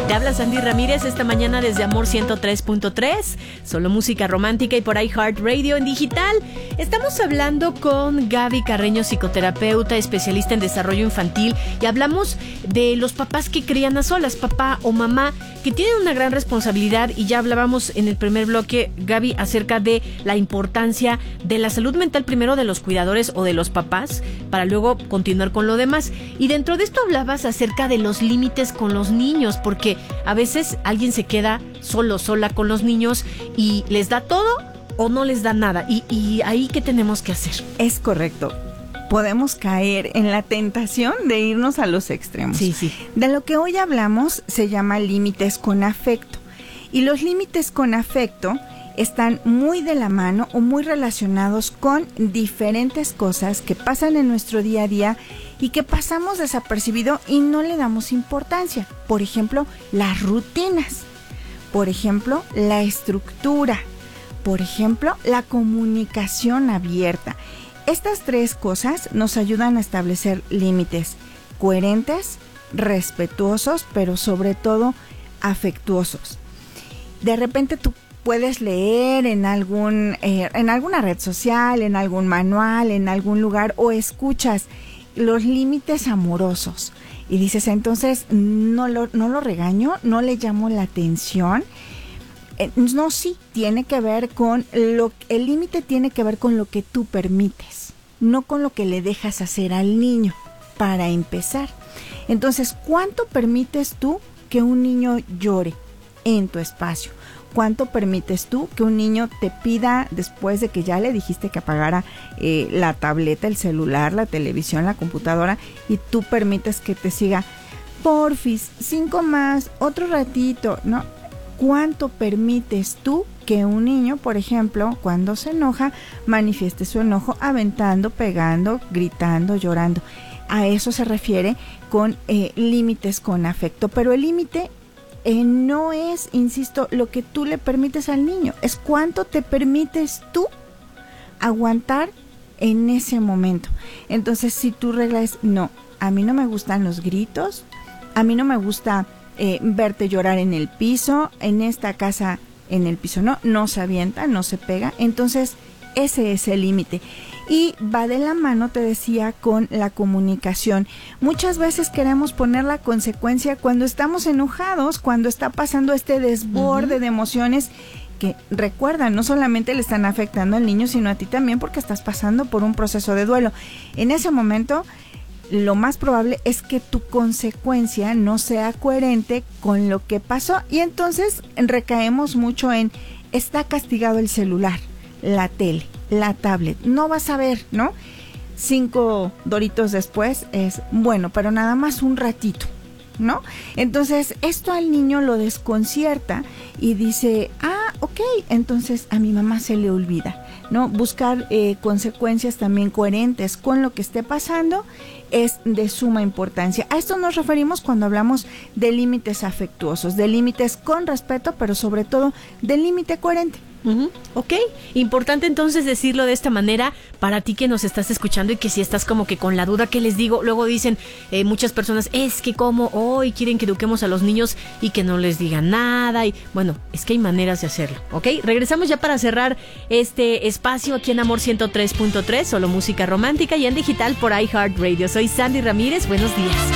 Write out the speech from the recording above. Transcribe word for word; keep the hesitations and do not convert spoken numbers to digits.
Te habla Sandy Ramírez esta mañana desde Amor ciento tres punto tres, solo música romántica y por iHeartRadio en digital. Estamos hablando con Gaby Carreño, psicoterapeuta, especialista en desarrollo infantil, y hablamos de los papás que crían a solas, papá o mamá, que tienen una gran responsabilidad, y ya hablábamos en el primer bloque, Gaby, acerca de la importancia de la salud mental primero de los cuidadores o de los papás, para luego continuar con lo demás. Y dentro de esto hablabas acerca de los límites con los niños, porque a veces alguien se queda solo, sola con los niños y les da todo o no les da nada. Y, y ahí, ¿qué tenemos que hacer? Es correcto. Podemos caer en la tentación de irnos a los extremos. Sí, sí. De lo que hoy hablamos se llama límites con afecto. Y los límites con afecto están muy de la mano o muy relacionados con diferentes cosas que pasan en nuestro día a día y que pasamos desapercibido y no le damos importancia. Por ejemplo, las rutinas. Por ejemplo, la estructura. Por ejemplo, la comunicación abierta. Estas tres cosas nos ayudan a establecer límites coherentes, respetuosos, pero sobre todo afectuosos. De repente tú puedes leer en algún eh, en alguna red social, en algún manual, en algún lugar, o escuchas los límites amorosos y dices, entonces no lo, no lo regaño, no le llamo la atención. Eh, no, sí, tiene que ver con lo, el límite tiene que ver con lo que tú permites, no con lo que le dejas hacer al niño, para empezar. Entonces, ¿cuánto permites tú que un niño llore en tu espacio? ¿Cuánto permites tú que un niño te pida, después de que ya le dijiste que apagara eh, la tableta, el celular, la televisión, la computadora, y tú permites que te siga, porfis, cinco más, otro ratito, ¿no? ¿Cuánto permites tú que un niño, por ejemplo, cuando se enoja, manifieste su enojo aventando, pegando, gritando, llorando? A eso se refiere con eh, límites con afecto, pero el límite Eh, no es, insisto, lo que tú le permites al niño, es cuánto te permites tú aguantar en ese momento. Entonces, si tu regla es, no, a mí no me gustan los gritos, a mí no me gusta eh, verte llorar en el piso, en esta casa en el piso no, no se avienta, no se pega, entonces ese es el límite. Y va de la mano, te decía, con la comunicación. Muchas veces queremos poner la consecuencia cuando estamos enojados, cuando está pasando este desborde uh-huh. de emociones que, recuerda, no solamente le están afectando al niño, sino a ti también, porque estás pasando por un proceso de duelo. En ese momento, lo más probable es que tu consecuencia no sea coherente con lo que pasó, y entonces recaemos mucho en, está castigado el celular, la tele, la tablet, no vas a ver, ¿no? Cinco doritos después es, bueno, pero nada más un ratito, ¿no? Entonces, esto al niño lo desconcierta y dice, ah, ok, entonces a mi mamá se le olvida, ¿no? Buscar eh, consecuencias también coherentes con lo que esté pasando es de suma importancia. A esto nos referimos cuando hablamos de límites afectuosos, de límites con respeto, pero sobre todo de límite coherente. Uh-huh. Ok, importante entonces decirlo de esta manera para ti que nos estás escuchando, y que si estás como que con la duda, que les digo, luego dicen eh, muchas personas, es que como hoy quieren que eduquemos a los niños y que no les digan nada, y bueno, es que hay maneras de hacerlo, ok. Regresamos ya para cerrar este espacio aquí en Amor ciento tres punto tres, solo música romántica y en digital por iHeartRadio. Soy Sandy Ramírez, buenos días.